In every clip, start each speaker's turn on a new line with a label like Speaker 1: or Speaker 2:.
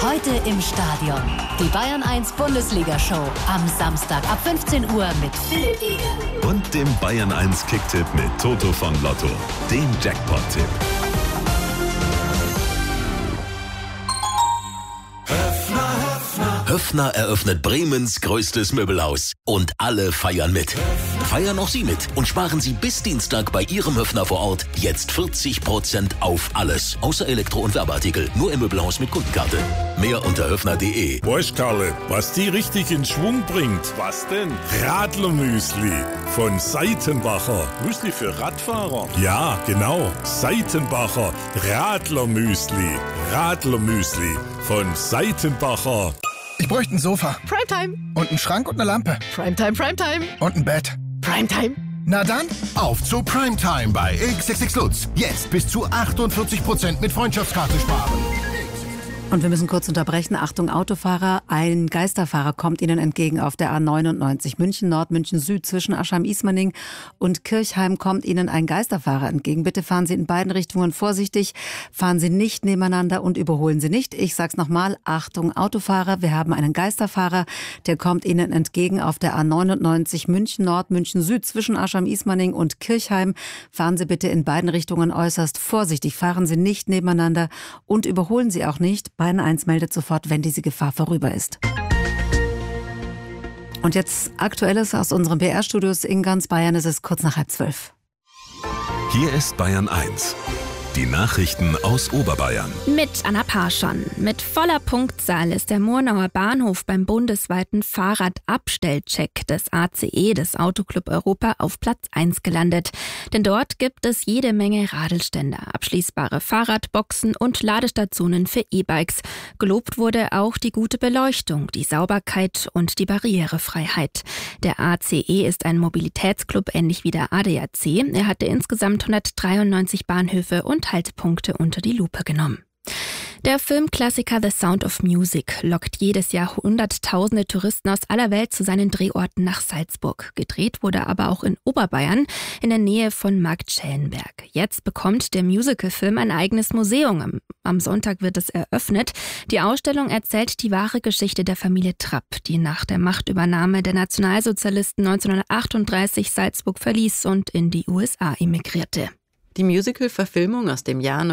Speaker 1: Heute im Stadion. Die Bayern 1 Bundesliga-Show. Am Samstag ab 15 Uhr mit Philipp Eger.
Speaker 2: Und dem Bayern 1 Kicktipp mit Toto von Lotto. Dem Jackpot-Tipp. Höffner eröffnet Bremens größtes Möbelhaus. Und alle feiern mit. Feiern auch Sie mit und sparen Sie bis Dienstag bei Ihrem Höffner vor Ort jetzt 40% auf alles. Außer Elektro- und Werbeartikel. Nur im Möbelhaus mit Kundenkarte. Mehr unter höffner.de.
Speaker 3: Weißt, Karle, was die richtig in Schwung bringt? Was denn? Radlermüsli von Seitenbacher. Müsli für Radfahrer? Ja, genau. Seitenbacher Radlermüsli. Radlermüsli von Seitenbacher.
Speaker 4: Ich bräuchte ein Sofa.
Speaker 5: Primetime.
Speaker 4: Und einen Schrank und eine Lampe.
Speaker 5: Primetime, Primetime.
Speaker 4: Und ein Bett.
Speaker 5: Primetime.
Speaker 4: Na dann, auf zu Primetime bei XXX Lutz. Jetzt bis zu 48% mit Freundschaftskarte sparen.
Speaker 6: Und wir müssen kurz unterbrechen. Achtung, Autofahrer. Ein Geisterfahrer kommt Ihnen entgegen auf der A99 München Nord, München Süd. Zwischen Aschheim-Ismaning und Kirchheim kommt Ihnen ein Geisterfahrer entgegen. Bitte fahren Sie in beiden Richtungen vorsichtig. Fahren Sie nicht nebeneinander und überholen Sie nicht. Ich sag's nochmal. Achtung, Autofahrer. Wir haben einen Geisterfahrer. Der kommt Ihnen entgegen auf der A99 München Nord, München Süd. Zwischen Aschheim-Ismaning und Kirchheim. Fahren Sie bitte in beiden Richtungen äußerst vorsichtig. Fahren Sie nicht nebeneinander und überholen Sie auch nicht. Bayern 1 meldet sofort, wenn diese Gefahr vorüber ist. Und jetzt Aktuelles aus unseren PR-Studios in ganz Bayern. Es ist kurz nach 11:30.
Speaker 2: Hier ist Bayern 1. Die Nachrichten aus Oberbayern.
Speaker 7: Mit Anna Parschon. Mit voller Punktzahl ist der Murnauer Bahnhof beim bundesweiten Fahrradabstellcheck des ACE, des Autoclub Europa, auf Platz 1 gelandet. Denn dort gibt es jede Menge Radelständer, abschließbare Fahrradboxen und Ladestationen für E-Bikes. Gelobt wurde auch die gute Beleuchtung, die Sauberkeit und die Barrierefreiheit. Der ACE ist ein Mobilitätsclub, ähnlich wie der ADAC. Er hatte insgesamt 193 Bahnhöfe und Haltepunkte unter die Lupe genommen. Der Filmklassiker The Sound of Music lockt jedes Jahr Hunderttausende Touristen aus aller Welt zu seinen Drehorten nach Salzburg. Gedreht wurde aber auch in Oberbayern, in der Nähe von Marktschellenberg. Jetzt bekommt der Musicalfilm ein eigenes Museum. Am Sonntag wird es eröffnet. Die Ausstellung erzählt die wahre Geschichte der Familie Trapp, die nach der Machtübernahme der Nationalsozialisten 1938 Salzburg verließ und in die USA emigrierte.
Speaker 8: Die Musical-Verfilmung aus dem Jahr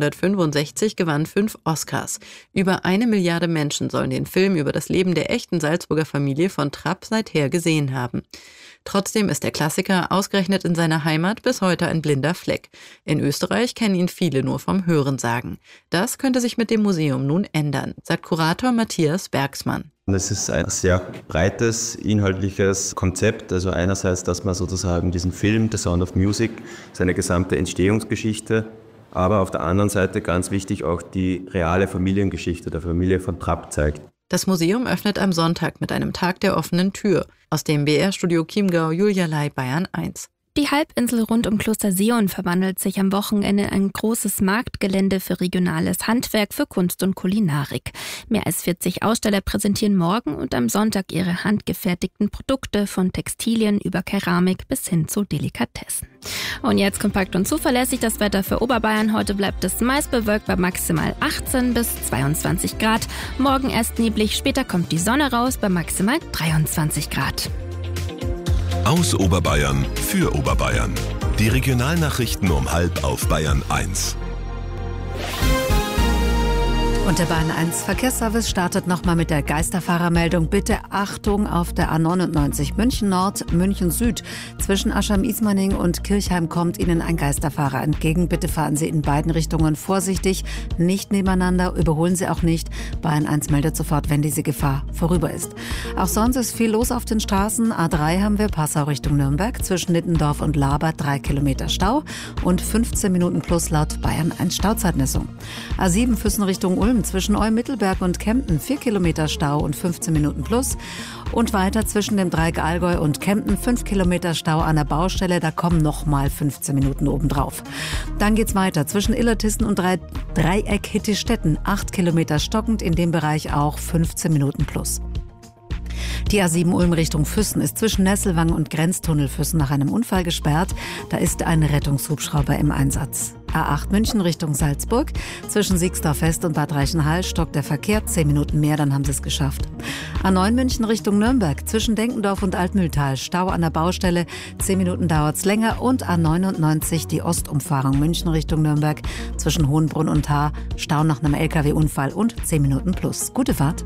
Speaker 8: 1965 gewann 5 Oscars. Über 1 Milliarde Menschen sollen den Film über das Leben der echten Salzburger Familie von Trapp seither gesehen haben. Trotzdem ist der Klassiker ausgerechnet in seiner Heimat bis heute ein blinder Fleck. In Österreich kennen ihn viele nur vom Hörensagen. Das könnte sich mit dem Museum nun ändern, sagt Kurator Matthias Bergsmann.
Speaker 9: Es ist ein sehr breites, inhaltliches Konzept. Also einerseits, dass man sozusagen diesen Film, The Sound of Music, seine gesamte Entstehungsgeschichte, aber auf der anderen Seite ganz wichtig auch die reale Familiengeschichte der Familie von Trapp zeigt.
Speaker 8: Das Museum öffnet am Sonntag mit einem Tag der offenen Tür. Aus dem BR-Studio Chiemgau, Julia Lai, Bayern 1.
Speaker 7: Die Halbinsel rund um Kloster Sion verwandelt sich am Wochenende in ein großes Marktgelände für regionales Handwerk, für Kunst und Kulinarik. Mehr als 40 Aussteller präsentieren morgen und am Sonntag ihre handgefertigten Produkte, von Textilien über Keramik bis hin zu Delikatessen. Und jetzt kompakt und zuverlässig das Wetter für Oberbayern. Heute bleibt es meist bewölkt bei maximal 18 bis 22 Grad. Morgen erst neblig, später kommt die Sonne raus bei maximal 23 Grad.
Speaker 2: Aus Oberbayern für Oberbayern. Die Regionalnachrichten um 12:30 auf Bayern 1.
Speaker 6: Und der Bayern 1 Verkehrsservice startet nochmal mit der Geisterfahrermeldung. Bitte Achtung auf der A99 München Nord, München Süd. Zwischen Aschheim-Ismaning und Kirchheim kommt Ihnen ein Geisterfahrer entgegen. Bitte fahren Sie in beiden Richtungen vorsichtig, nicht nebeneinander, überholen Sie auch nicht. Bayern 1 meldet sofort, wenn diese Gefahr vorüber ist. Auch sonst ist viel los auf den Straßen. A3 haben wir Passau Richtung Nürnberg. Zwischen Nittendorf und Laber 3 Kilometer Stau und 15 Minuten plus laut Bayern 1 Stauzeitmessung. A7 Füssen Richtung Ulm. Zwischen Olm-Mittelberg und Kempten 4 Kilometer Stau und 15 Minuten plus. Und weiter zwischen dem Dreieck Allgäu und Kempten 5 Kilometer Stau an der Baustelle. Da kommen nochmal 15 Minuten obendrauf. Dann geht's weiter zwischen Illertissen und Dreieck Hittistetten 8 Kilometer stockend. In dem Bereich auch 15 Minuten plus. Die A7 Ulm Richtung Füssen ist zwischen Nesselwangen und Grenztunnel Füssen nach einem Unfall gesperrt. Da ist ein Rettungshubschrauber im Einsatz. A8 München Richtung Salzburg. Zwischen Siegsdorf West und Bad Reichenhall stockt der Verkehr. 10 Minuten mehr, dann haben sie es geschafft. A9 München Richtung Nürnberg. Zwischen Denkendorf und Altmühltal. Stau an der Baustelle. 10 Minuten dauert es länger. Und A99 die Ostumfahrung München Richtung Nürnberg. Zwischen Hohenbrunn und Haar. Stau nach einem LKW-Unfall und 10 Minuten plus. Gute Fahrt.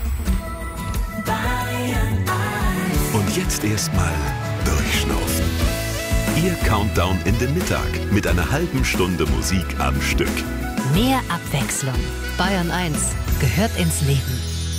Speaker 5: Und jetzt erstmal durchschnaufen. Ihr Countdown in den Mittag mit einer halben Stunde Musik am Stück.
Speaker 1: Mehr Abwechslung. Bayern 1 gehört ins Leben.